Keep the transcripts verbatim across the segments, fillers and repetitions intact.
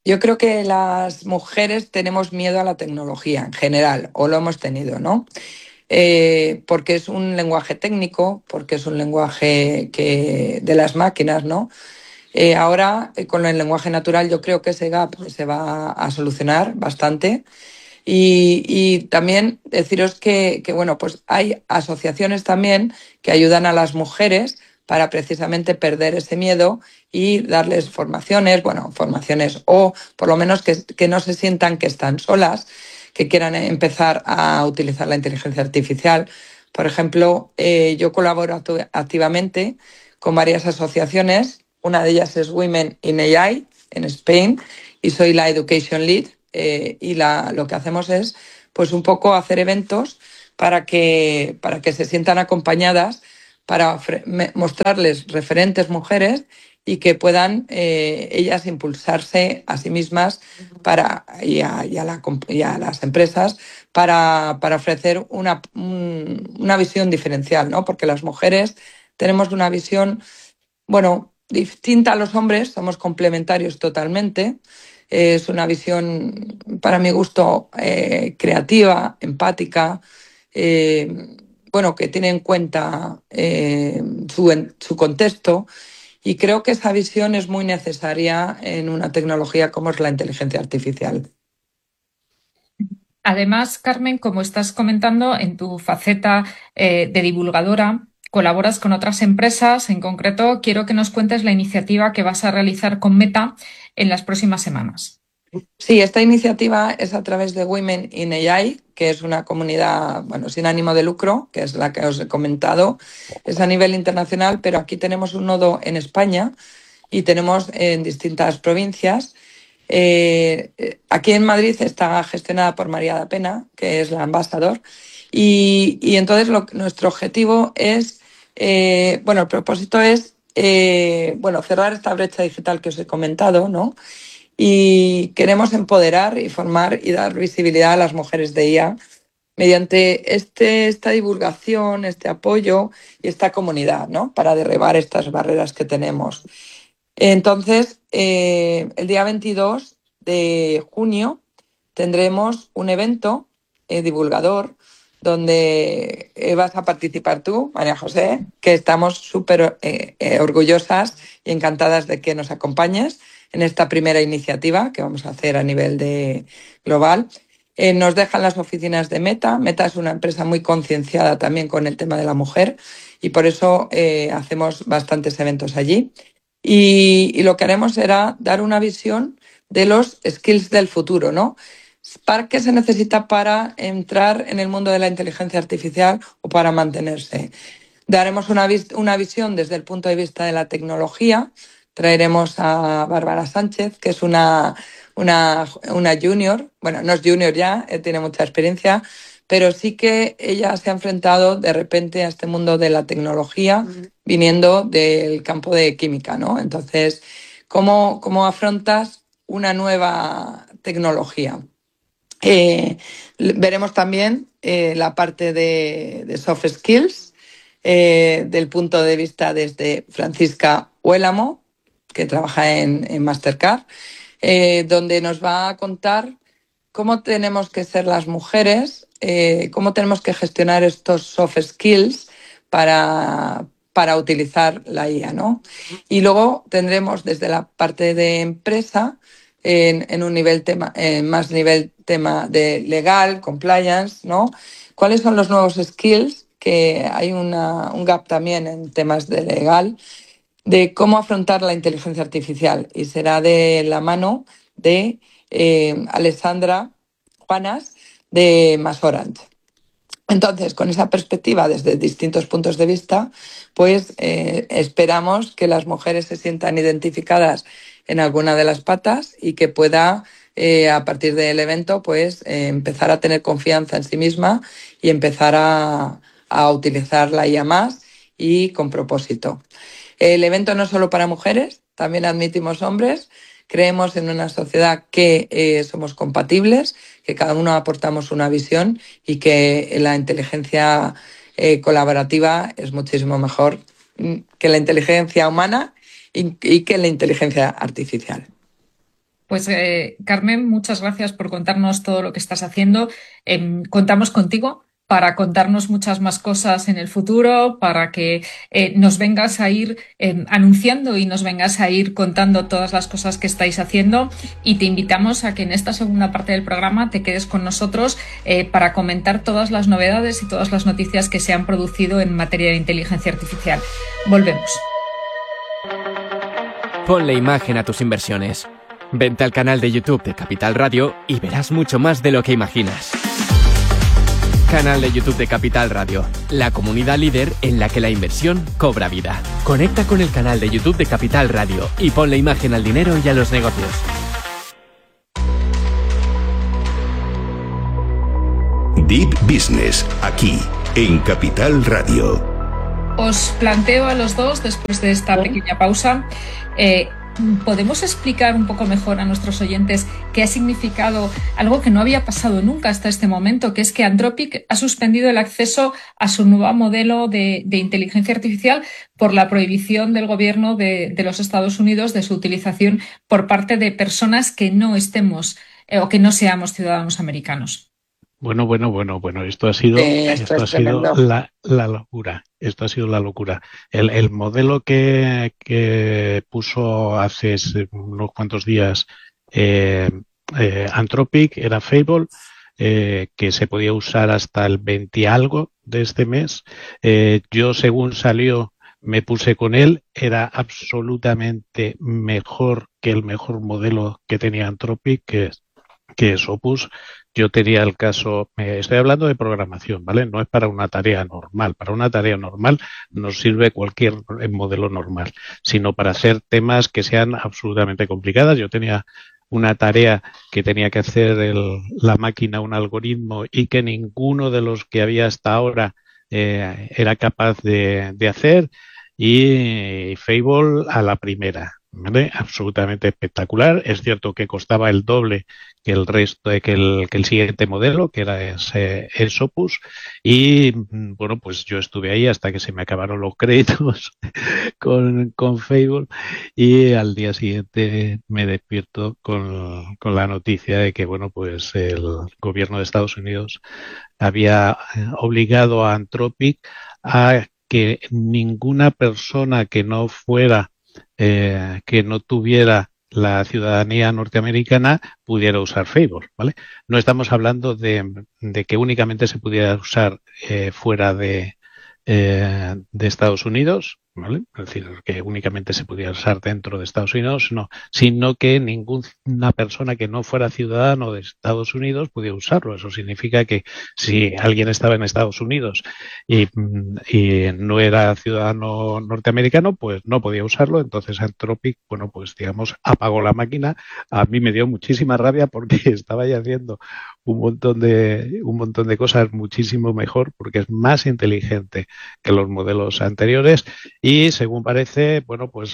Yo creo que las mujeres tenemos miedo a la tecnología en general, o lo hemos tenido, ¿no? Eh, porque es un lenguaje técnico, porque es un lenguaje que, de las máquinas, ¿no? Eh, ahora, eh, con el lenguaje natural, yo creo que ese gap se va a solucionar bastante. Y, y también deciros que, que, bueno, pues hay asociaciones también que ayudan a las mujeres para precisamente perder ese miedo y darles formaciones, bueno, formaciones o por lo menos que, que no se sientan que están solas, que quieran empezar a utilizar la inteligencia artificial. Por ejemplo, eh, yo colaboro actu- activamente con varias asociaciones. Una de ellas es Women in A I en Spain y soy la Education Lead. Eh, y la, lo que hacemos es pues un poco hacer eventos para que, para que se sientan acompañadas, para mostrarles referentes mujeres y que puedan eh, ellas impulsarse a sí mismas para, y, a, y, a la, y a las empresas para, para ofrecer una, un, una visión diferencial, ¿no? Porque las mujeres tenemos una visión, bueno, distinta a los hombres, somos complementarios totalmente. Es una visión, para mi gusto, eh, creativa, empática, eh, bueno, que tiene en cuenta eh, su, su contexto. Y creo que esa visión es muy necesaria en una tecnología como es la inteligencia artificial. Además, Carmen, como estás comentando, en tu faceta eh, de divulgadora, colaboras con otras empresas. En concreto, quiero que nos cuentes la iniciativa que vas a realizar con Meta en las próximas semanas. Sí, esta iniciativa es a través de Women in A I, que es una comunidad, bueno, sin ánimo de lucro, que es la que os he comentado. Es a nivel internacional, pero aquí tenemos un nodo en España y tenemos en distintas provincias. Eh, eh, aquí en Madrid está gestionada por María da Pena, que es la ambasador, y, y entonces lo, nuestro objetivo es, eh, bueno, el propósito es, eh, bueno, cerrar esta brecha digital que os he comentado, ¿no? Y queremos empoderar y formar y dar visibilidad a las mujeres de I A mediante este, esta divulgación, este apoyo y esta comunidad, ¿no? Para derribar estas barreras que tenemos. Entonces, eh, el día veintidós de junio tendremos un evento eh, divulgador donde eh, vas a participar tú, María José, que estamos súper eh, eh, orgullosas y encantadas de que nos acompañes en esta primera iniciativa que vamos a hacer a nivel de global. Eh, nos dejan las oficinas de Meta. Meta es una empresa muy concienciada también con el tema de la mujer y por eso eh, hacemos bastantes eventos allí. Y, y, lo que haremos será dar una visión de los skills del futuro, ¿no? ¿Para qué se necesita para entrar en el mundo de la inteligencia artificial o para mantenerse? Daremos una, vis una visión desde el punto de vista de la tecnología. Traeremos a Bárbara Sánchez, que es una, una, una junior, bueno, no es junior ya, eh, tiene mucha experiencia, pero sí que ella se ha enfrentado de repente a este mundo de la tecnología viniendo del campo de química, ¿no? Entonces, ¿cómo, cómo afrontas una nueva tecnología? Eh, veremos también eh, la parte de, de soft skills eh, del punto de vista desde Francisca Huélamo, que trabaja en, en Mastercard, eh, donde nos va a contar cómo tenemos que ser las mujeres, eh, cómo tenemos que gestionar estos soft skills para, para utilizar la I A, ¿no? Y luego tendremos desde la parte de empresa, en, en un nivel tema, en más nivel tema de legal, compliance, ¿no? ¿Cuáles son los nuevos skills? Que hay una, un gap también en temas de legal, de cómo afrontar la inteligencia artificial y será de la mano de eh, Alessandra Juanas de Masorant. Entonces, con esa perspectiva desde distintos puntos de vista, pues eh, esperamos que las mujeres se sientan identificadas en alguna de las patas y que pueda, eh, a partir del evento, pues eh, empezar a tener confianza en sí misma y empezar a, a utilizar la I A más y con propósito. El evento no es solo para mujeres, también admitimos hombres. Creemos en una sociedad que eh, somos compatibles, que cada uno aportamos una visión y que la inteligencia eh, colaborativa es muchísimo mejor mm, que la inteligencia humana y, y que la inteligencia artificial. Pues eh, Carmen, muchas gracias por contarnos todo lo que estás haciendo. Em, contamos contigo para contarnos muchas más cosas en el futuro, para que eh, nos vengas a ir em, anunciando y nos vengas a ir contando todas las cosas que estáis haciendo. Y te invitamos a que en esta segunda parte del programa te quedes con nosotros eh, para comentar todas las novedades y todas las noticias que se han producido en materia de inteligencia artificial. Volvemos. Ponle imagen a tus inversiones. Vente al canal de YouTube de Capital Radio y verás mucho más de lo que imaginas. Canal de YouTube de Capital Radio, la comunidad líder en la que la inversión cobra vida. Conecta con el canal de YouTube de Capital Radio y ponle imagen al dinero y a los negocios. Deep Business, aquí, en Capital Radio. Os planteo a los dos, después de esta pequeña pausa, eh, ¿podemos explicar un poco mejor a nuestros oyentes qué ha significado algo que no había pasado nunca hasta este momento, que es que Anthropic ha suspendido el acceso a su nuevo modelo de, de inteligencia artificial por la prohibición del gobierno de, de los Estados Unidos de su utilización por parte de personas que no estemos eh, o que no seamos ciudadanos americanos? Bueno, bueno, bueno, bueno, esto ha sido, Sí, esto esto ha es sido tremendo. la, la locura, esto ha sido la locura. El, el modelo que, que puso hace unos cuantos días eh, eh, Anthropic era Fable, eh, que se podía usar hasta el veinte y algo de este mes. Eh, yo, según salió, me puse con él, era absolutamente mejor que el mejor modelo que tenía Anthropic, que es, que es Opus. Yo tenía el caso, me estoy hablando de programación, ¿vale? No es para una tarea normal. Para una tarea normal nos sirve cualquier modelo normal, sino para hacer temas que sean absolutamente complicadas. Yo tenía una tarea que tenía que hacer el, la máquina, un algoritmo, y que ninguno de los que había hasta ahora eh, era capaz de, de hacer, y Fable a la primera, ¿vale? Absolutamente espectacular. Es cierto que costaba el doble que el resto, que el, que el siguiente modelo, que era ese, el Opus, y bueno, pues yo estuve ahí hasta que se me acabaron los créditos con, con Fable, y al día siguiente me despierto con, con la noticia de que, bueno, pues el gobierno de Estados Unidos había obligado a Anthropic a que ninguna persona que no fuera, eh, que no tuviera la ciudadanía norteamericana pudiera usar Fable, ¿vale? No estamos hablando de, de que únicamente se pudiera usar eh, fuera de, eh, de Estados Unidos, ¿vale? Es decir, que únicamente se pudiera usar dentro de Estados Unidos, no, sino que ninguna persona que no fuera ciudadano de Estados Unidos pudiera usarlo. Eso significa que si alguien estaba en Estados Unidos y, y no era ciudadano norteamericano, pues no podía usarlo. Entonces Anthropic, bueno, pues digamos, apagó la máquina. A mí me dio muchísima rabia porque estaba ya haciendo un montón de un montón de cosas muchísimo mejor, porque es más inteligente que los modelos anteriores, y según parece, bueno, pues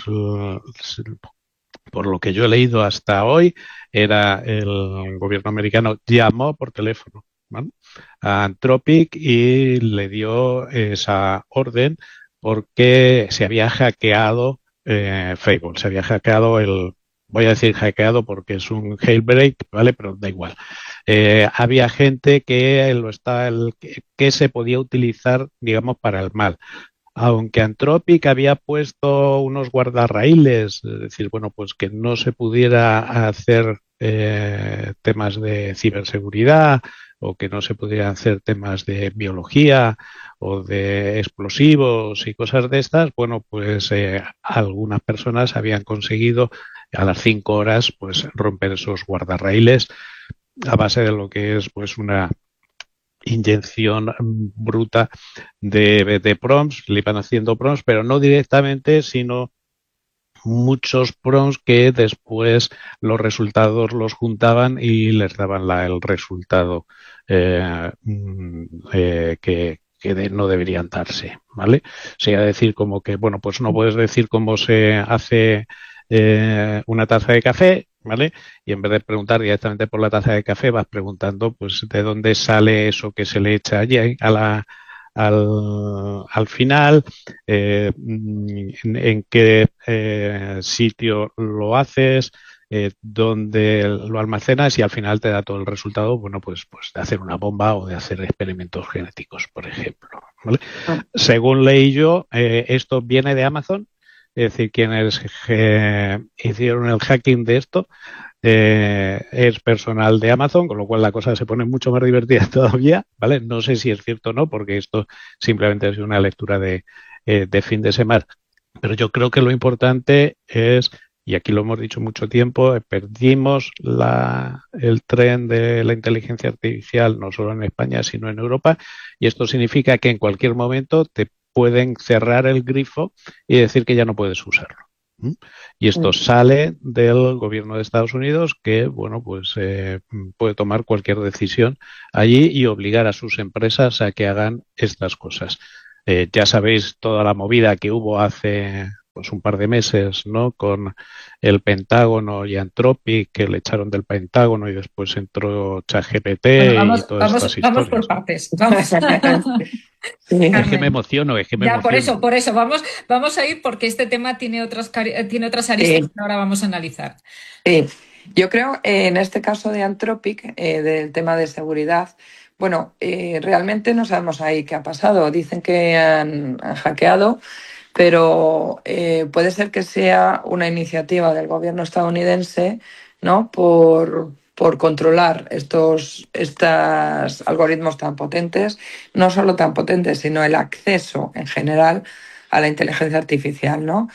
por lo que yo he leído hasta hoy, era el gobierno americano llamó por teléfono, ¿vale?, a Anthropic y le dio esa orden porque se había hackeado eh, Fable, se había hackeado el, voy a decir hackeado porque es un jailbreak, ¿vale?, pero da igual. Eh, había gente que lo está, el, que, que se podía utilizar, digamos, para el mal. Aunque Anthropic había puesto unos guardarraíles, es decir, bueno, pues que no se pudiera hacer eh, temas de ciberseguridad, o que no se pudieran hacer temas de biología o de explosivos y cosas de estas, bueno, pues eh, algunas personas habían conseguido a las cinco horas pues romper esos guardarraíles a base de lo que es pues una inyección bruta de, de prompts, le iban haciendo prompts, pero no directamente, sino muchos prompts que después los resultados los juntaban y les daban la, el resultado eh, eh, que, que de, no deberían darse, ¿vale? O sea, decir como que, bueno, pues no puedes decir cómo se hace eh, una taza de café, ¿vale? Y en vez de preguntar directamente por la taza de café, vas preguntando pues de dónde sale eso que se le echa allí a la, al, al final, eh, en, en qué eh, sitio lo haces, eh, donde lo almacenas y al final te da todo el resultado, bueno, pues, pues de hacer una bomba o de hacer experimentos genéticos, por ejemplo, ¿vale? Ah. Según leí yo, eh, esto viene de Amazon, es decir, quienes eh, hicieron el hacking de esto eh, es personal de Amazon, con lo cual la cosa se pone mucho más divertida todavía, ¿vale? No sé si es cierto o no, porque esto simplemente es una lectura de, eh, de fin de semana. Pero yo creo que lo importante es, y aquí lo hemos dicho mucho tiempo, perdimos la, el tren de la inteligencia artificial no solo en España, sino en Europa, y esto significa que en cualquier momento te pueden cerrar el grifo y decir que ya no puedes usarlo. ¿Mm? Y esto sí. sale del gobierno de Estados Unidos, que, bueno, pues eh, puede tomar cualquier decisión allí y obligar a sus empresas a que hagan estas cosas. Eh, ya sabéis toda la movida que hubo hace pues un par de meses, ¿no? Con el Pentágono y Anthropic, que le echaron del Pentágono y después entró ChatGPT bueno, vamos, y todas vamos, estas historias. Vamos por partes. Vamos. Es que me emociono, es que me ya, emociono. por eso, por eso. Vamos, vamos a ir porque este tema tiene otras, tiene otras aristas sí. que ahora vamos a analizar. Sí. Yo creo, eh, en este caso de Anthropic, eh, del tema de seguridad, bueno, eh, realmente no sabemos ahí qué ha pasado. Dicen que han, han hackeado, pero eh, puede ser que sea una iniciativa del gobierno estadounidense, ¿no? Por, por controlar estos, estos algoritmos tan potentes, no solo tan potentes, sino el acceso en general a la inteligencia artificial, ¿no?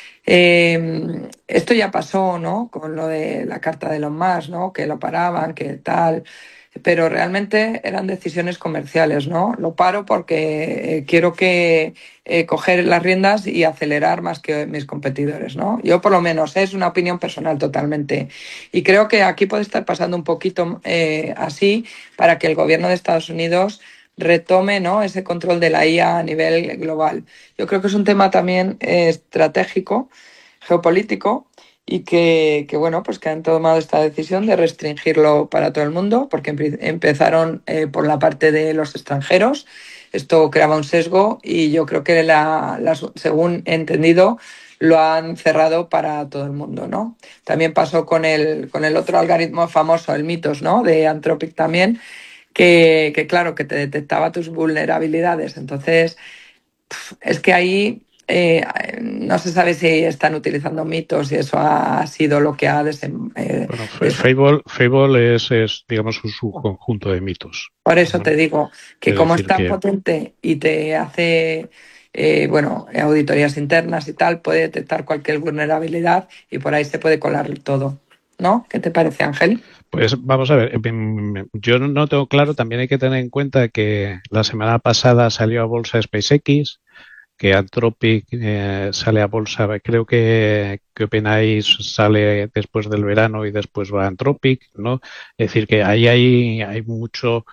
Eh, esto ya pasó, ¿no? Con lo de la carta de Elon Musk, ¿no? Que lo paraban, que tal, pero realmente eran decisiones comerciales, ¿no? Lo paro porque eh, quiero que eh, coger las riendas y acelerar más que mis competidores, ¿no? Yo por lo menos, es una opinión personal totalmente. Y creo que aquí puede estar pasando un poquito eh, así para que el gobierno de Estados Unidos retome, ¿no? Ese control de la I A a nivel global. Yo creo que es un tema también eh, estratégico, geopolítico, y que, que, bueno, pues que han tomado esta decisión de restringirlo para todo el mundo, porque empe empezaron eh, por la parte de los extranjeros. Esto creaba un sesgo y yo creo que, la, la, según he entendido, lo han cerrado para todo el mundo, ¿no? También pasó con el, con el otro algoritmo famoso, el Mythos, ¿no? De Anthropic también, Que, que claro, que te detectaba tus vulnerabilidades. Entonces, es que ahí eh, no se sabe si están utilizando mitos y eso ha sido lo que ha desem... Eh, bueno, Fable, Fable es, es, digamos, un subconjunto de mitos. Por eso, ¿no? Te digo que es como es tan que... potente y te hace... Eh, bueno, auditorías internas y tal, puede detectar cualquier vulnerabilidad y por ahí se puede colar todo, ¿no? ¿Qué te parece, Ángel? Pues vamos a ver, yo no tengo claro, también hay que tener en cuenta que la semana pasada salió a bolsa SpaceX, que Anthropic eh, sale a bolsa, creo que, que OpenAI sale después del verano y después va a Anthropic, ¿no? Es decir, que ahí hay, hay mucho,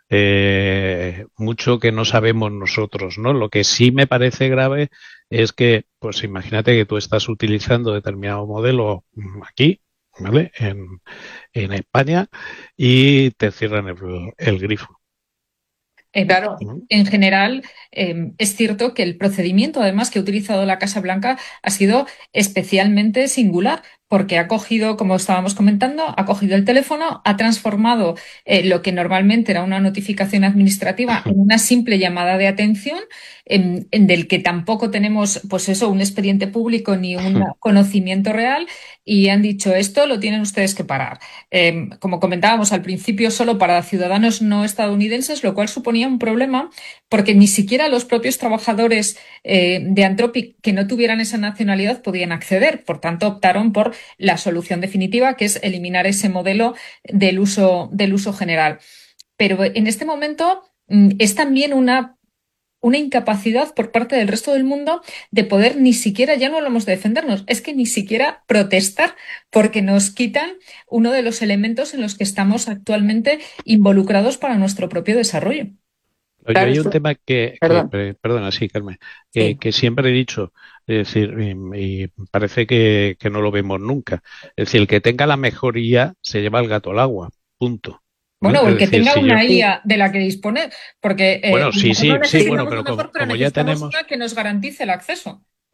eh, mucho que no sabemos nosotros, ¿no? Lo que sí me parece grave es que, pues imagínate que tú estás utilizando determinado modelo aquí, ¿vale? En, en España y te cierran el, el grifo. Eh, claro, en general eh, es cierto que el procedimiento, además, que ha utilizado la Casa Blanca ha sido especialmente singular, porque ha cogido, como estábamos comentando, ha cogido el teléfono, ha transformado eh, lo que normalmente era una notificación administrativa en una simple llamada de atención, en, en del que tampoco tenemos, pues eso, un expediente público ni un conocimiento real, y han dicho, esto lo tienen ustedes que parar. Eh, como comentábamos al principio, solo para ciudadanos no estadounidenses, lo cual suponía un problema porque ni siquiera los propios trabajadores eh, de Anthropic que no tuvieran esa nacionalidad podían acceder. Por tanto, optaron por la solución definitiva, que es eliminar ese modelo del uso, del uso general. Pero en este momento es también una una incapacidad por parte del resto del mundo de poder ni siquiera, ya no hablamos de defendernos, es que ni siquiera protestar, porque nos quitan uno de los elementos en los que estamos actualmente involucrados para nuestro propio desarrollo. Oye, hay un tema que, Perdón. que perdona, sí, Carmen, que, sí. que siempre he dicho, es decir, y, y parece que, que no lo vemos nunca. Es decir, el que tenga la mejoría se lleva el gato al agua, punto. Bueno, o el que decir, tenga si una yo... I A de la que dispone, porque bueno, eh, sí, sí, no sí, bueno, pero mejor, como, pero como ya tenemos una que nos garantice el acceso.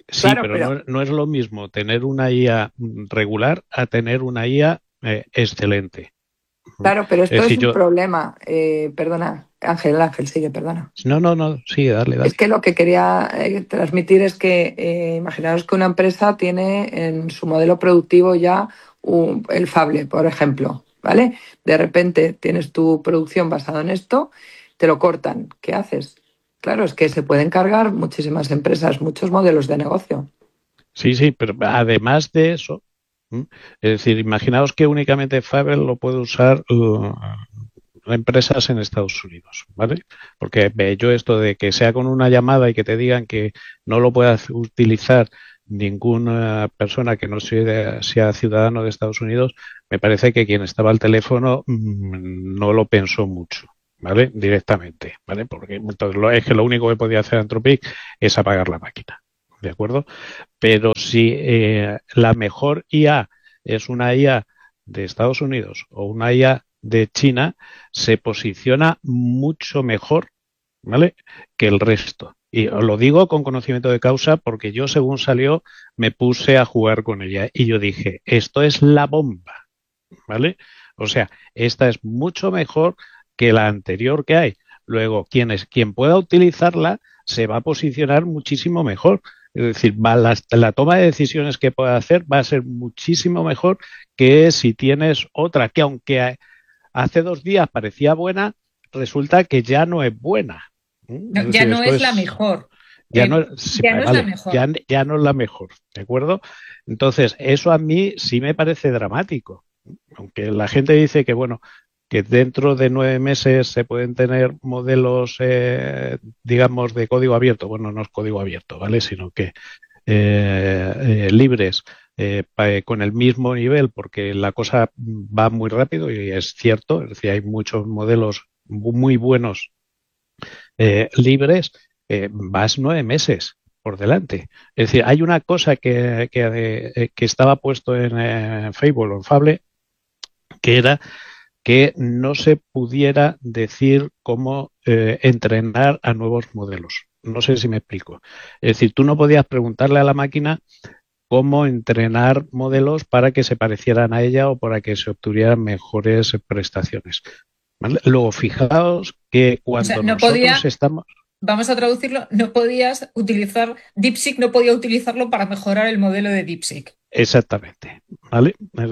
Sí, Claro, pero pero no, no es lo mismo tener una I A regular a tener una I A eh, excelente. claro, pero Es esto es decir, un yo... problema. Eh, perdona, Ángel, Ángel, sigue, perdona. No, no, no, sí, dale, Es dale. que lo que quería eh, transmitir es que eh, imaginaos que una empresa tiene en su modelo productivo ya un- el Fable, por ejemplo, ¿vale? De repente tienes tu producción basada en esto, te lo cortan. ¿Qué haces? Claro, es que se pueden cargar muchísimas empresas, muchos modelos de negocio. Sí, sí, pero además de eso, ¿m? Es decir, imaginaos que únicamente Fable lo puede usar uh, empresas en Estados Unidos, ¿vale? Porque ve, yo esto de que sea con una llamada y que te digan que no lo pueda utilizar ninguna persona que no sea, sea ciudadano de Estados Unidos, me parece que quien estaba al teléfono mmm, no lo pensó mucho, ¿vale? Directamente, ¿vale? Porque entonces lo, es que lo único que podía hacer Anthropic es apagar la máquina, ¿de acuerdo? Pero si eh, la mejor I A es una I A de Estados Unidos o una I A de China, se posiciona mucho mejor, ¿vale?, que el resto. Y os lo digo con conocimiento de causa porque yo, según salió, me puse a jugar con ella y yo dije, esto es la bomba, ¿vale? O sea, esta es mucho mejor que la anterior que hay. Luego, quien, es, quien pueda utilizarla se va a posicionar muchísimo mejor. Es decir, va la, la toma de decisiones que pueda hacer va a ser muchísimo mejor que si tienes otra que, aunque hace dos días parecía buena, resulta que ya no es buena. No, Es ya decir, no esto es la es, mejor. ya no, Eh, sí, ya no es la vale, ya, mejor. ya no es la mejor, ¿de acuerdo? Entonces, eso a mí sí me parece dramático. Aunque la gente dice que, bueno, que dentro de nueve meses se pueden tener modelos, eh, digamos, de código abierto. Bueno, no es código abierto, ¿vale? Sino que eh, eh, libres eh, pa, con el mismo nivel, porque la cosa va muy rápido y es cierto, es decir, hay muchos modelos muy buenos eh, libres, eh, vas nueve meses por delante. Es decir, hay una cosa que, que, eh, que estaba puesto en eh, Fable o en Fable, que era que no se pudiera decir cómo eh, entrenar a nuevos modelos. No sé si me explico. Es decir, tú no podías preguntarle a la máquina cómo entrenar modelos para que se parecieran a ella o para que se obtuvieran mejores prestaciones. ¿Vale? Luego, fijaos que O sea, cuando no nosotros podía, estamos... vamos a traducirlo, no podías utilizar, DeepSeek no podía utilizarlo para mejorar el modelo de DeepSeek. Exactamente, ¿vale?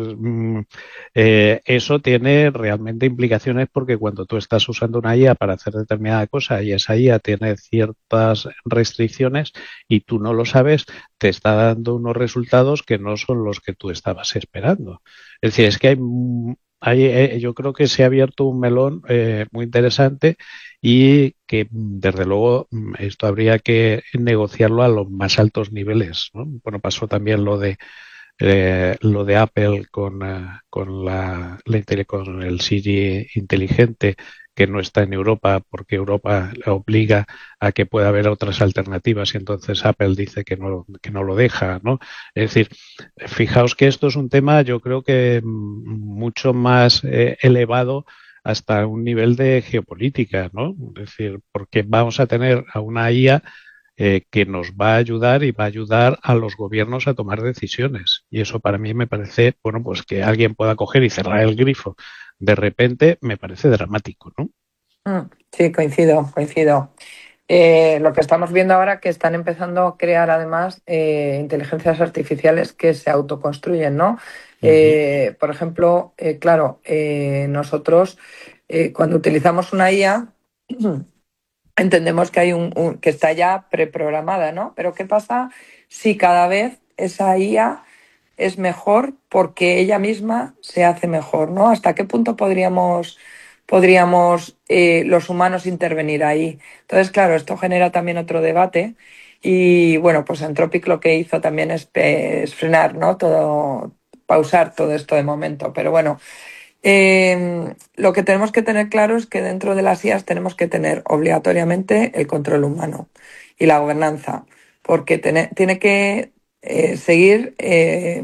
Eh, eso tiene realmente implicaciones porque cuando tú estás usando una I A para hacer determinada cosa y esa I A tiene ciertas restricciones y tú no lo sabes, te está dando unos resultados que no son los que tú estabas esperando. Es decir, es que hay, hay eh, yo creo que se ha abierto un melón eh, muy interesante y que desde luego esto habría que negociarlo a los más altos niveles, ¿no? Bueno, pasó también lo de eh, lo de Apple con, uh, con, la, la, con el Siri inteligente que no está en Europa porque Europa le obliga a que pueda haber otras alternativas y entonces Apple dice que no, que no lo deja, ¿no? Es decir, fijaos que esto es un tema yo creo que mucho más eh, elevado hasta un nivel de geopolítica, ¿no? Es decir, porque vamos a tener a una I A eh, que nos va a ayudar y va a ayudar a los gobiernos a tomar decisiones. Y eso para mí me parece, bueno, pues que alguien pueda coger y cerrar el grifo de repente me parece dramático, ¿no? Sí, coincido, coincido. Eh, lo que estamos viendo ahora que están empezando a crear además eh, inteligencias artificiales que se autoconstruyen, ¿no? Eh, por ejemplo, eh, claro, eh, nosotros eh, cuando utilizamos una I A entendemos que hay un, un- que está ya preprogramada, ¿no? Pero ¿qué pasa si cada vez esa I A es mejor porque ella misma se hace mejor, ¿no? ¿Hasta qué punto podríamos, podríamos eh, los humanos intervenir ahí? Entonces, claro, esto genera también otro debate y bueno, pues Anthropic lo que hizo también es, es frenar, ¿no? Todo, pausar todo esto de momento, pero bueno. Eh, lo que tenemos que tener claro es que dentro de las I As tenemos que tener obligatoriamente el control humano y la gobernanza, porque tiene, tiene que eh, seguir eh,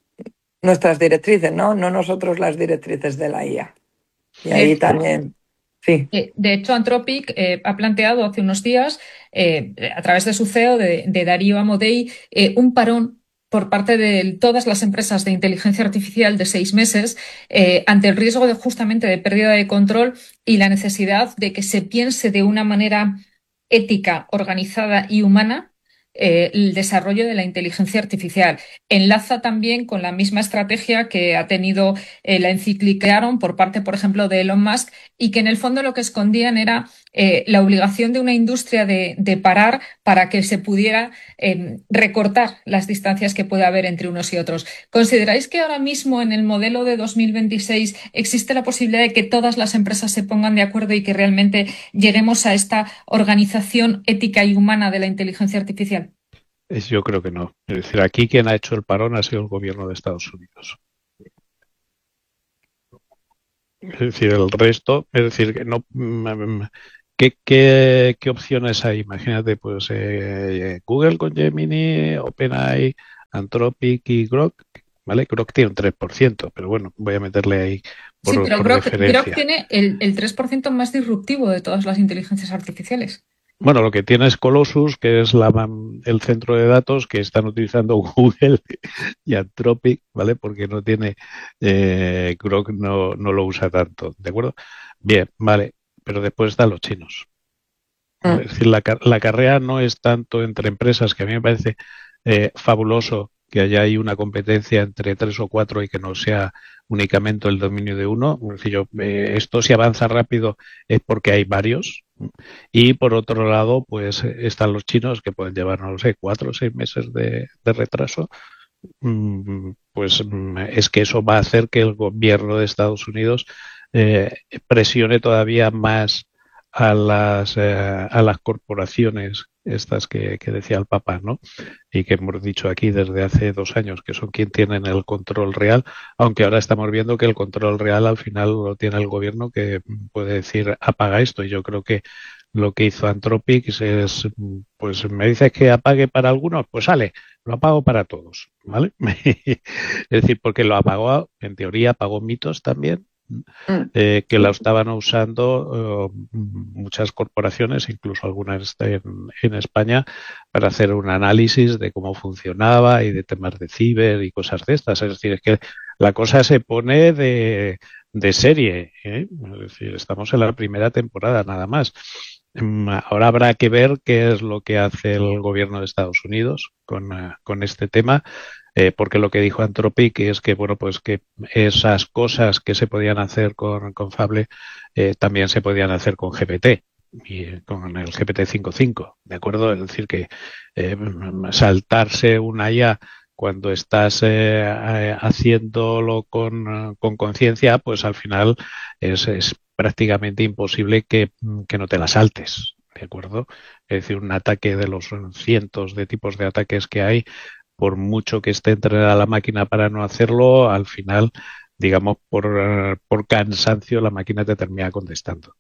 nuestras directrices, ¿no? No nosotros las directrices de la I A. Y De ahí hecho, también. Sí. Eh, de hecho, Anthropic eh, ha planteado hace unos días, eh, a través de su C E O, de, de Darío Amodei, eh, un parón por parte de todas las empresas de inteligencia artificial de seis meses eh, ante el riesgo de justamente de pérdida de control y la necesidad de que se piense de una manera ética, organizada y humana eh, el desarrollo de la inteligencia artificial. Enlaza también con la misma estrategia que ha tenido eh, la encíclica Aaron por parte, por ejemplo, de Elon Musk, y que en el fondo lo que escondían era eh, la obligación de una industria de, de parar para que se pudiera eh, recortar las distancias que puede haber entre unos y otros. ¿Consideráis que ahora mismo en el modelo de dos mil veintiséis existe la posibilidad de que todas las empresas se pongan de acuerdo y que realmente lleguemos a esta organización ética y humana de la inteligencia artificial? Yo creo que no. Es decir, aquí quien ha hecho el parón ha sido el gobierno de Estados Unidos. Es decir, el resto, es decir, que no. ¿Qué, qué, qué opciones hay? Imagínate, pues eh, Google con Gemini, OpenAI, Anthropic y Grok, ¿vale? Grok tiene un tres por ciento, pero bueno, voy a meterle ahí por, sí, pero por Grok, referencia. Grok tiene el, el tres por ciento más disruptivo de todas las inteligencias artificiales. Bueno, lo que tiene es Colossus, que es la, el centro de datos que están utilizando Google y Anthropic, ¿vale? Porque no tiene, eh, Grok no, no lo usa tanto, ¿de acuerdo? Bien, vale, pero después están los chinos. ¿Vale? Es decir, la, la carrera no es tanto entre empresas, que a mí me parece eh, fabuloso que haya ahí una competencia entre tres o cuatro y que no sea únicamente el dominio de uno. Es decir, yo, eh, esto si avanza rápido es porque hay varios. Y por otro lado, pues están los chinos que pueden llevar, no lo sé, cuatro o seis meses de, de retraso. Pues es que eso va a hacer que el gobierno de Estados Unidos eh, presione todavía más a las eh, a las corporaciones estas que, que decía el Papa, ¿no? Y que hemos dicho aquí desde hace dos años que son quien tienen el control real, aunque ahora estamos viendo que el control real al final lo tiene el gobierno, que puede decir apaga esto. Y yo creo que lo que hizo Anthropic es, pues me dices que apague para algunos, pues sale, lo apago para todos, ¿vale? Es decir, porque lo apagó, en teoría apagó mitos también, eh, que la estaban usando uh, muchas corporaciones, incluso algunas en, en España, para hacer un análisis de cómo funcionaba y de temas de ciber y cosas de estas. Es decir, es que la cosa se pone de, de serie, ¿eh? Es decir, estamos en la primera temporada nada más. Ahora habrá que ver qué es lo que hace el gobierno de Estados Unidos con, uh, con este tema. Eh, porque lo que dijo Anthropic es que, bueno, pues que esas cosas que se podían hacer con, con Fable eh, también se podían hacer con G P T y con el G P T cinco punto cinco, ¿de acuerdo? Es decir, que eh, saltarse una I A cuando estás eh, haciéndolo con conciencia, pues al final es, es prácticamente imposible que, que no te la saltes, ¿de acuerdo? Es decir, un ataque de los cientos de tipos de ataques que hay, por mucho que esté entrenada la máquina para no hacerlo, al final, digamos, por, por cansancio, la máquina te termina contestando.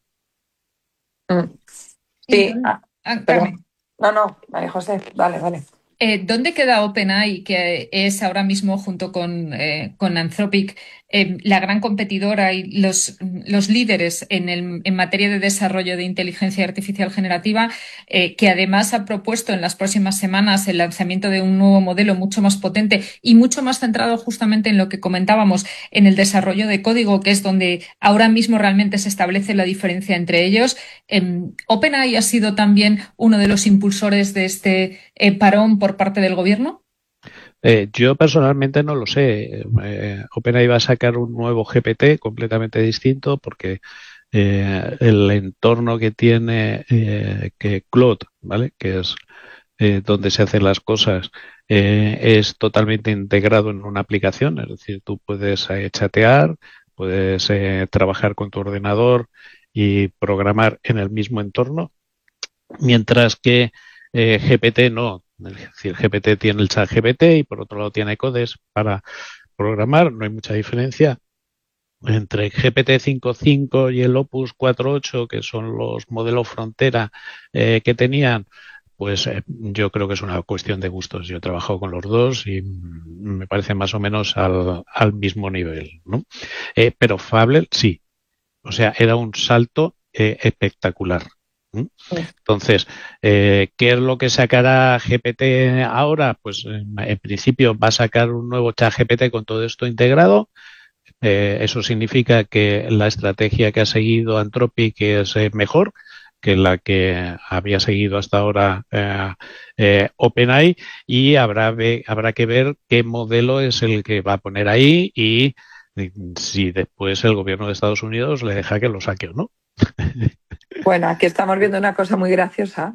Sí, ah, perdón. No, no, María José, dale, dale. Eh, ¿Dónde queda OpenAI, que es ahora mismo, junto con, eh, con Anthropic, eh, la gran competidora y los, los líderes en, el, en materia de desarrollo de inteligencia artificial generativa, eh, que además ha propuesto en las próximas semanas el lanzamiento de un nuevo modelo mucho más potente y mucho más centrado justamente en lo que comentábamos, en el desarrollo de código, que es donde ahora mismo realmente se establece la diferencia entre ellos? Eh, ¿OpenAI ha sido también uno de los impulsores de este eh, parón por parte del gobierno? Eh, yo personalmente no lo sé. Eh, OpenAI va a sacar un nuevo G P T completamente distinto porque eh, el entorno que tiene eh, que Claude, ¿vale? Que es eh, donde se hacen las cosas, eh, es totalmente integrado en una aplicación. Es decir, tú puedes eh, chatear, puedes eh, trabajar con tu ordenador y programar en el mismo entorno, mientras que eh, G P T no. Es decir, G P T tiene el chat G P T y por otro lado tiene codes para programar. No hay mucha diferencia entre G P T cinco punto cinco y el Opus cuatro punto ocho, que son los modelos frontera eh, que tenían. Pues eh, yo creo que es una cuestión de gustos. Yo he trabajado con los dos y me parece más o menos al, al mismo nivel, ¿no? Eh, pero Fable sí. O sea, era un salto eh, espectacular. Entonces, eh, ¿qué es lo que sacará G P T ahora? Pues en, en principio va a sacar un nuevo chat G P T con todo esto integrado. Eh, eso significa que la estrategia que ha seguido Anthropic es eh, mejor que la que había seguido hasta ahora eh, eh, OpenAI, y habrá, ve, habrá que ver qué modelo es el que va a poner ahí y si después el gobierno de Estados Unidos le deja que lo saque o no. Bueno, aquí estamos viendo una cosa muy graciosa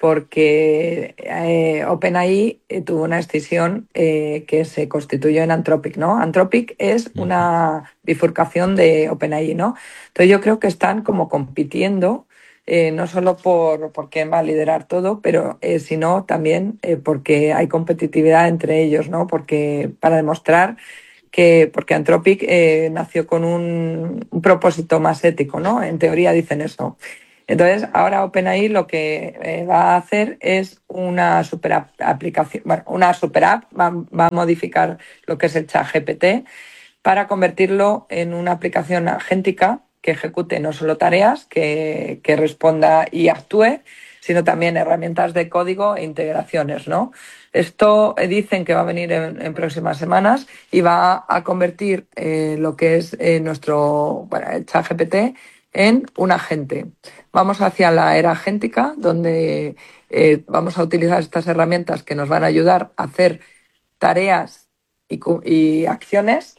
porque eh, OpenAI eh, tuvo una escisión eh, que se constituyó en Anthropic, ¿no? Anthropic es una bifurcación de OpenAI, ¿no? Entonces yo creo que están como compitiendo, eh, no solo por, por quién va a liderar todo, pero eh, sino también eh, porque hay competitividad entre ellos, ¿no? Porque para demostrar que, porque Anthropic eh, nació con un, un propósito más ético, ¿no? En teoría dicen eso. Entonces, ahora OpenAI lo que eh, va a hacer es una super app, aplicación, bueno, una super app, va, va a modificar lo que es el chat G P T para convertirlo en una aplicación agéntica que ejecute no solo tareas, que, que responda y actúe, sino también herramientas de código e integraciones, ¿no? Esto eh, dicen que va a venir en, en próximas semanas y va a convertir eh, lo que es eh, nuestro, bueno, el chat G P T en un agente. Vamos hacia la era agéntica, donde eh, vamos a utilizar estas herramientas que nos van a ayudar a hacer tareas y, y acciones,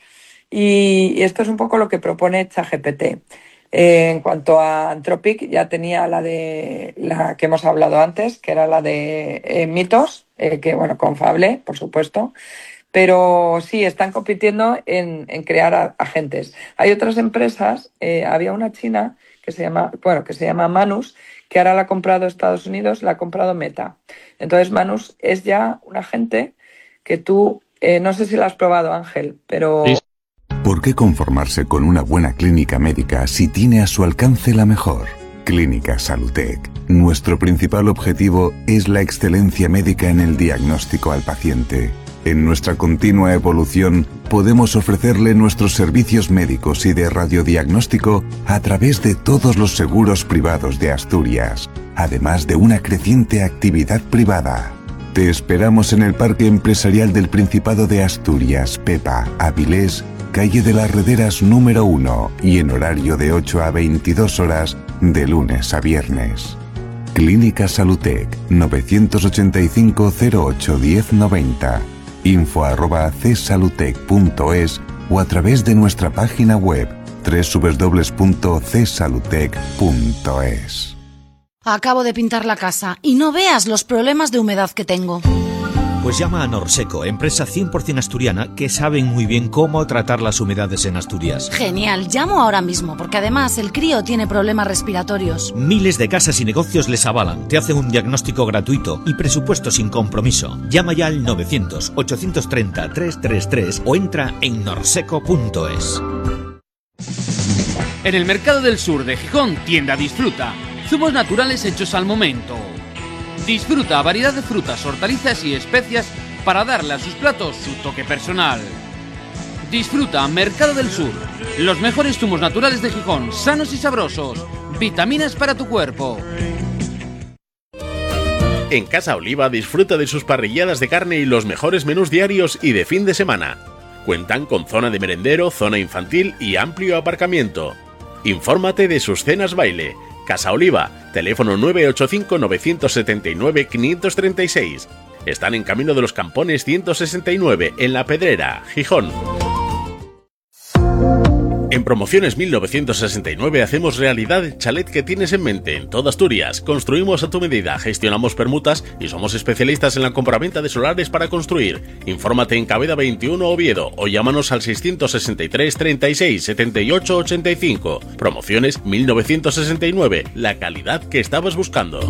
y, y esto es un poco lo que propone ChatGPT. Eh, en cuanto a Anthropic, ya tenía la de la que hemos hablado antes, que era la de eh, Mitos, eh, que bueno, con Fable, por supuesto. Pero sí, están compitiendo en, en crear a, agentes. Hay otras empresas, eh, había una china que se llama, bueno, que se llama Manus, que ahora la ha comprado Estados Unidos, la ha comprado Meta. Entonces Manus es ya un agente que tú, eh, no sé si la has probado, Ángel, pero... ¿Por qué conformarse con una buena clínica médica si tiene a su alcance la mejor? Clínica Salutec. Nuestro principal objetivo es la excelencia médica en el diagnóstico al paciente. En nuestra continua evolución, podemos ofrecerle nuestros servicios médicos y de radiodiagnóstico a través de todos los seguros privados de Asturias, además de una creciente actividad privada. Te esperamos en el Parque Empresarial del Principado de Asturias, Pepa, Avilés, calle de las Rederas número uno, y en horario de ocho a veintidós horas, de lunes a viernes. Clínica Salutec, novecientos ochenta y cinco cero ocho diez noventa. info arroba csalutec punto es o a través de nuestra página web doble u doble u doble u punto c salutec punto es. Acabo de pintar la casa y no veas los problemas de humedad que tengo. Pues llama a Norseco, empresa cien por ciento asturiana que saben muy bien cómo tratar las humedades en Asturias. Genial, llamo ahora mismo porque además el crío tiene problemas respiratorios. Miles de casas y negocios les avalan, te hacen un diagnóstico gratuito y presupuesto sin compromiso. Llama ya al novecientos ochocientos treinta trescientos treinta y tres o entra en norseco punto es. En el Mercado del Sur de Gijón, tienda Disfruta. Zumos naturales hechos al momento. Disfruta variedad de frutas, hortalizas y especias para darle a sus platos su toque personal. Disfruta Mercado del Sur. Los mejores zumos naturales de Gijón, sanos y sabrosos. Vitaminas para tu cuerpo. En Casa Oliva disfruta de sus parrilladas de carne y los mejores menús diarios y de fin de semana. Cuentan con zona de merendero, zona infantil y amplio aparcamiento. Infórmate de sus cenas baile. Casa Oliva, teléfono nueve ocho cinco nueve siete nueve cinco tres seis. Están en Camino de los Campones ciento sesenta y nueve, en La Pedrera, Gijón. En Promociones mil novecientos sesenta y nueve hacemos realidad el chalet que tienes en mente en toda Asturias. Construimos a tu medida, gestionamos permutas y somos especialistas en la compraventa de solares para construir. Infórmate en Cabeda veintiuno, Oviedo, o llámanos al seiscientos sesenta y tres treinta y seis setenta y ocho ochenta y cinco. Promociones mil novecientos sesenta y nueve, la calidad que estabas buscando.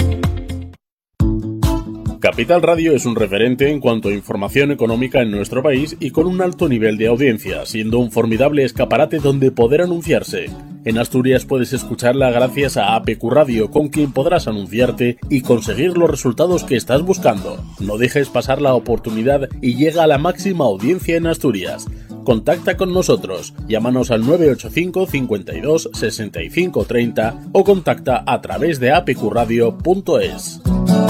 Capital Radio es un referente en cuanto a información económica en nuestro país y con un alto nivel de audiencia, siendo un formidable escaparate donde poder anunciarse. En Asturias puedes escucharla gracias a A P Q Radio, con quien podrás anunciarte y conseguir los resultados que estás buscando. No dejes pasar la oportunidad y llega a la máxima audiencia en Asturias. Contacta con nosotros. Llámanos al nueve ocho cinco, cincuenta y dos, sesenta y cinco treinta o contacta a través de a p q radio punto es.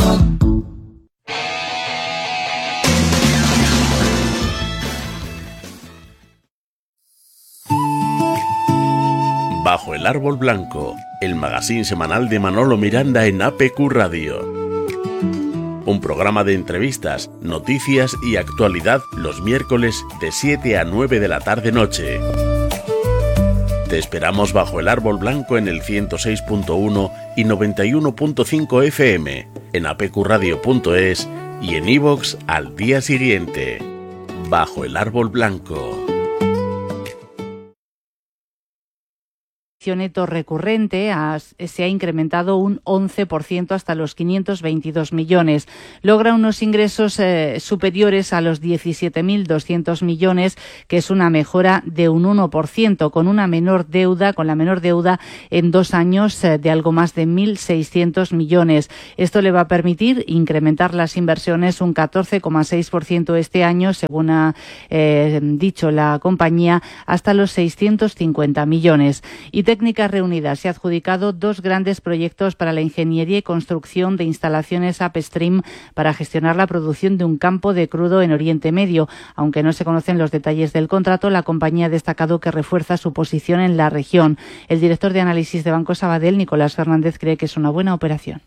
Bajo el árbol blanco, el magazín semanal de Manolo Miranda en A P Q Radio. Un programa de entrevistas, noticias y actualidad los miércoles de siete a nueve de la tarde noche. Te esperamos bajo el árbol blanco en el ciento seis punto uno y noventa y uno punto cinco F M, en a p q radio punto es y en iVoox al día siguiente. Bajo el árbol blanco. Neto recurrente ha, se ha incrementado un once por ciento hasta los quinientos veintidós millones. Logra unos ingresos eh, superiores a los diecisiete mil doscientos millones, que es una mejora de un uno por ciento, con una menor deuda, con la menor deuda en dos años eh, de algo más de mil seiscientos millones. Esto le va a permitir incrementar las inversiones un catorce coma seis por ciento este año, según ha eh, dicho la compañía, hasta los seiscientos cincuenta millones. Y Técnicas Reunidas se ha adjudicado dos grandes proyectos para la ingeniería y construcción de instalaciones upstream para gestionar la producción de un campo de crudo en Oriente Medio. Aunque no se conocen los detalles del contrato, la compañía ha destacado que refuerza su posición en la región. El director de análisis de Banco Sabadell, Nicolás Fernández, cree que es una buena operación.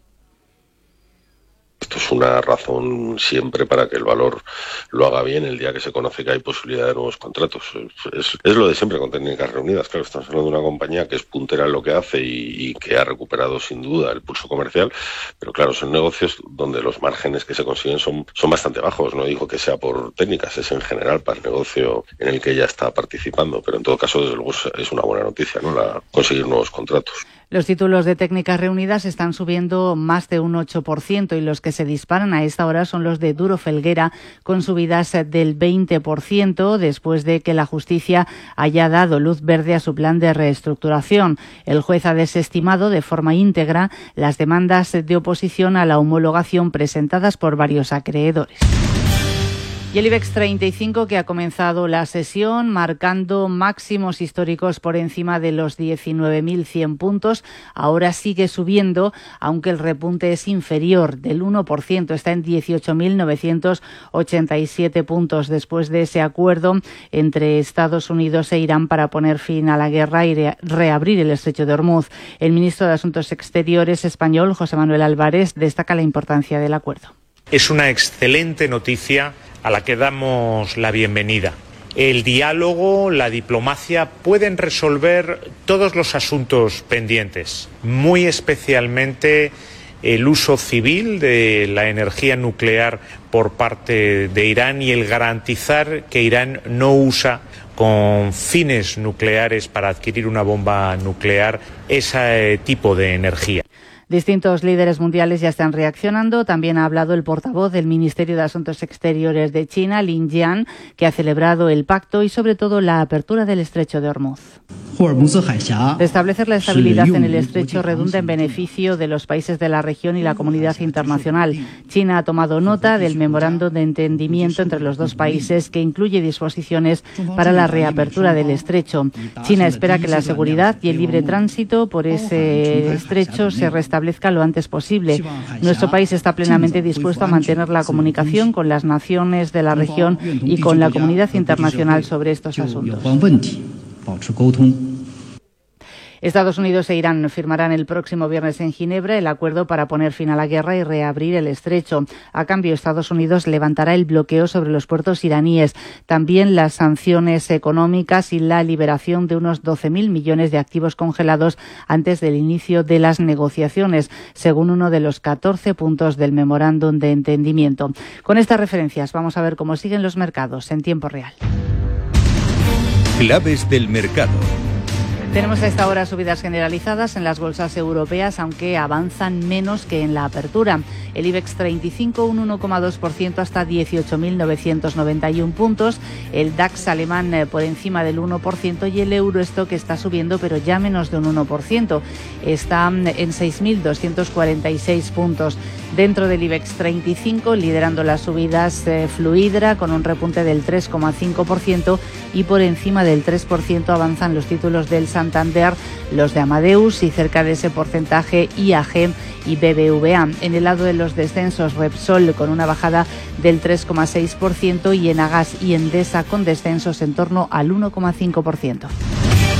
Esto es una razón siempre para que el valor lo haga bien el día que se conoce que hay posibilidad de nuevos contratos. Es, es lo de siempre con Técnicas Reunidas. Claro, estamos hablando de una compañía que es puntera en lo que hace y, y que ha recuperado sin duda el pulso comercial, pero claro, son negocios donde los márgenes que se consiguen son, son bastante bajos. No digo que sea por técnicas, es en general para el negocio en el que ella está participando, pero en todo caso, desde luego, es una buena noticia, ¿no? La, conseguir nuevos contratos. Los títulos de Técnicas Reunidas están subiendo más de un ocho por ciento y los que se disparan a esta hora son los de Duro Felguera, con subidas del veinte por ciento después de que la justicia haya dado luz verde a su plan de reestructuración. El juez ha desestimado de forma íntegra las demandas de oposición a la homologación presentadas por varios acreedores. Y el IBEX treinta y cinco, que ha comenzado la sesión marcando máximos históricos por encima de los diecinueve mil cien puntos, ahora sigue subiendo, aunque el repunte es inferior del uno por ciento, está en dieciocho mil novecientos ochenta y siete puntos después de ese acuerdo entre Estados Unidos e Irán para poner fin a la guerra y re- reabrir el estrecho de Hormuz. El ministro de Asuntos Exteriores español, José Manuel Álvarez, destaca la importancia del acuerdo. Es una excelente noticia a la que damos la bienvenida. El diálogo, la diplomacia pueden resolver todos los asuntos pendientes, muy especialmente el uso civil de la energía nuclear por parte de Irán y el garantizar que Irán no usa con fines nucleares para adquirir una bomba nuclear ese tipo de energía. Distintos líderes mundiales ya están reaccionando. También ha hablado el portavoz del Ministerio de Asuntos Exteriores de China, Lin Jian, que ha celebrado el pacto y sobre todo la apertura del estrecho de Hormuz. Restablecer la estabilidad en el estrecho redunda en beneficio de los países de la región y la comunidad internacional. China ha tomado nota del memorando de entendimiento entre los dos países que incluye disposiciones para la reapertura del estrecho. China espera que la seguridad y el libre tránsito por ese estrecho se restablezca lo antes posible. Nuestro país está plenamente dispuesto a mantener la comunicación con las naciones de la región y con la comunidad internacional sobre estos asuntos. Estados Unidos e Irán firmarán el próximo viernes en Ginebra el acuerdo para poner fin a la guerra y reabrir el estrecho. A cambio, Estados Unidos levantará el bloqueo sobre los puertos iraníes, también las sanciones económicas y la liberación de unos doce mil millones de activos congelados antes del inicio de las negociaciones, según uno de los catorce puntos del memorándum de entendimiento. Con estas referencias vamos a ver cómo siguen los mercados en tiempo real. Claves del mercado. Tenemos a esta hora subidas generalizadas en las bolsas europeas, aunque avanzan menos que en la apertura. El IBEX treinta y cinco un uno coma dos por ciento hasta dieciocho mil novecientos noventa y uno puntos. El DAX alemán eh, por encima del uno por ciento y el Eurostock está subiendo, pero ya menos de un uno por ciento. Está en seis mil doscientos cuarenta y seis puntos. Dentro del IBEX treinta y cinco, liderando las subidas, eh, Fluidra con un repunte del tres coma cinco por ciento y por encima del tres por ciento avanzan los títulos del Santander, los de Amadeus y cerca de ese porcentaje I A G y B B V A. En el lado de los descensos, Repsol con una bajada del tres coma seis por ciento y Enagas y Endesa con descensos en torno al uno coma cinco por ciento.